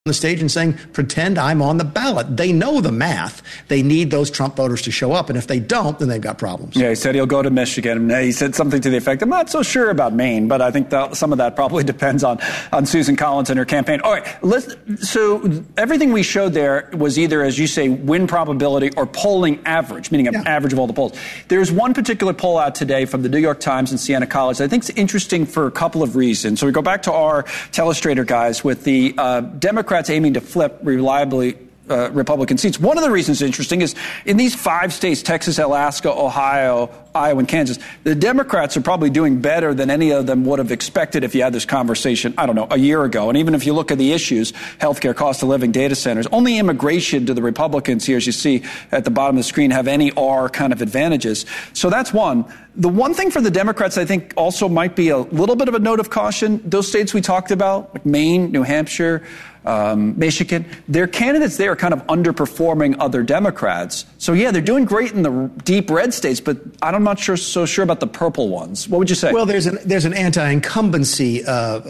the stage and saying, pretend I'm on the ballot. They know the math. They need those Trump voters to show up. And if they don't, then they've got problems. Yeah, he said he'll go to Michigan. He said something to the effect, I'm not so sure about Maine, but I think that some of that probably depends on Susan Collins and her campaign. All right, so everything we showed there was either, as you say, win probability or polling average, meaning an average of all the polls. There's one particular poll out today from the New York Times and Siena College that I think is interesting for a couple of reasons. So we go back to our telestrator guys with the Democrats aiming to flip reliably Republican seats. One of the reasons it's interesting is in these 5 states, Texas, Alaska, Ohio, Iowa, and Kansas, the Democrats are probably doing better than any of them would have expected if you had this conversation, I don't know, a year ago. And even if you look at the issues, healthcare, cost of living, data centers, only immigration do the Republicans here, as you see at the bottom of the screen, have any R kind of advantages. So that's one. The one thing for the Democrats, I think, also might be a little bit of a note of caution. Those states we talked about, like Maine, New Hampshire, Michigan, their candidates there are kind of underperforming other Democrats. So, yeah, they're doing great in the deep red states, but I'm not so sure about the purple ones. What would you say? Well, there's an anti-incumbency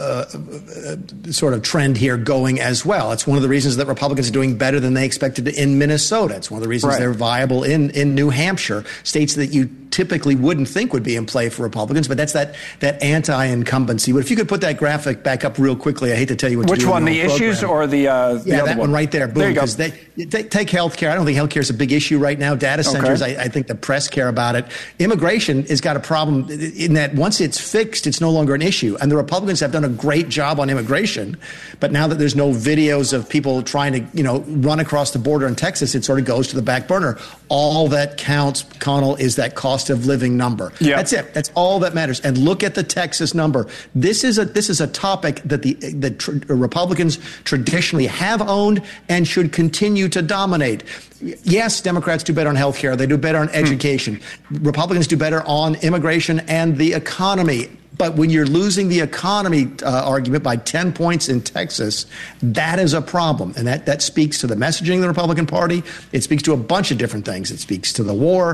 sort of trend here going as well. It's one of the reasons that Republicans are doing better than they expected in Minnesota. It's one of the reasons they're viable in New Hampshire, states that you typically wouldn't think would be in play for Republicans, but that's that anti-incumbency. But if you could put that graphic back up real quickly, I hate to tell you what to do. Which one, the issues or the other that one right there. Boom. There you go. Take healthcare. I don't think healthcare is a big issue right now. Data centers, I think the press care about it. Immigration has got a problem in that once it's fixed, it's no longer an issue. And the Republicans have done a great job on immigration, but now that there's no videos of people trying to, run across the border in Texas, it sort of goes to the back burner. All that counts, Connell, is that cost of living number. Yep. That's it. That's all that matters. And look at the Texas number. This is a topic that the Republicans traditionally have owned and should continue to dominate. Yes, Democrats do better on health care. They do better on education. Republicans do better on immigration and the economy. But when you're losing the economy argument by 10 points in Texas, that is a problem. And that speaks to the messaging of the Republican Party. It speaks to a bunch of different things. It speaks to the war.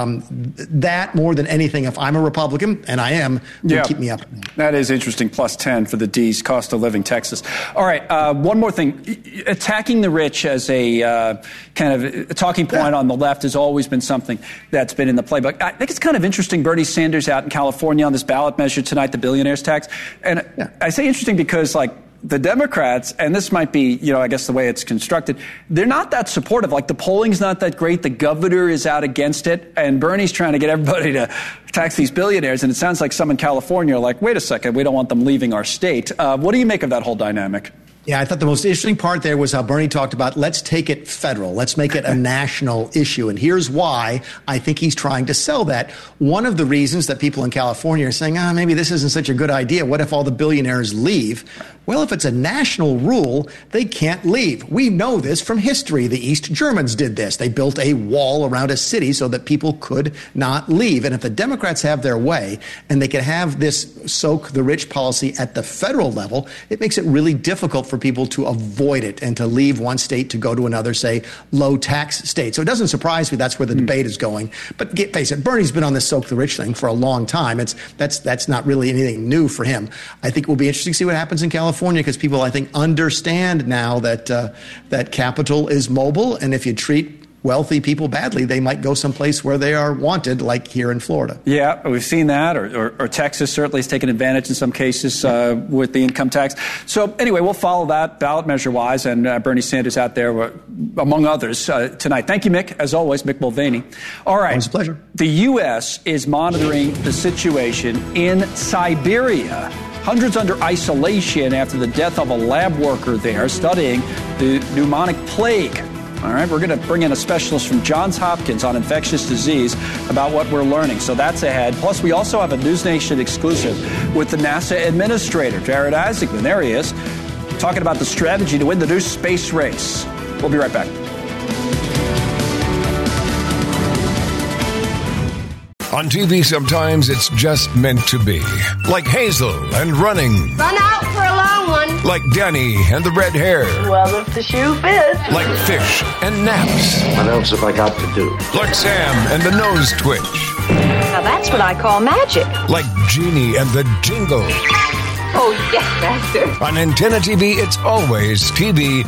That, more than anything, if I'm a Republican, and I am, would keep me up. That is interesting. Plus 10 for the D's, cost of living, Texas. All right, one more thing. Attacking the rich as a kind of a talking point on the left has always been something that's been in the playbook. I think it's kind of interesting. Bernie Sanders out in California on this ballot measure tonight, the billionaires tax. And I say interesting because, the Democrats, and this might be, I guess the way it's constructed, they're not that supportive. The polling's not that great. The governor is out against it, and Bernie's trying to get everybody to tax these billionaires. And it sounds like some in California are like, wait a second, we don't want them leaving our state. What do you make of that whole dynamic? Yeah, I thought the most interesting part there was how Bernie talked about, let's take it federal. Let's make it a national issue. And here's why I think he's trying to sell that. One of the reasons that people in California are saying, maybe this isn't such a good idea. What if all the billionaires leave? Well, if it's a national rule, they can't leave. We know this from history. The East Germans did this. They built a wall around a city so that people could not leave. And if the Democrats have their way and they can have this soak the rich policy at the federal level, it makes it really difficult for people to avoid it and to leave one state to go to another, say, low tax state. So it doesn't surprise me that's where the debate is going. But face it, Bernie's been on this soak the rich thing for a long time. That's not really anything new for him. I think it will be interesting to see what happens in California because people, I think, understand now that that capital is mobile, and if you treat wealthy people badly, they might go someplace where they are wanted, like here in Florida. Yeah, we've seen that, or Texas certainly has taken advantage in some cases with the income tax. So anyway, we'll follow that ballot measure-wise, and Bernie Sanders out there, among others, tonight. Thank you, Mick, as always, Mick Mulvaney. All right. Always a pleasure. The U.S. is monitoring the situation in Siberia. Hundreds under isolation after the death of a lab worker there studying the pneumonic plague. All right, we're going to bring in a specialist from Johns Hopkins on infectious disease about what we're learning. So that's ahead. Plus, we also have a News Nation exclusive with the NASA administrator, Jared Isaacman. There he is, talking about the strategy to win the new space race. We'll be right back. On TV, sometimes it's just meant to be. Like Hazel and running. Run out for a long one. Like Danny and the red hair. Well, if the shoe fits. Like fish and naps. What else have I got to do? Like Sam and the nose twitch. Now that's what I call magic. Like Jeannie and the jingle. Oh, yes, Master. On Antenna TV, it's always TV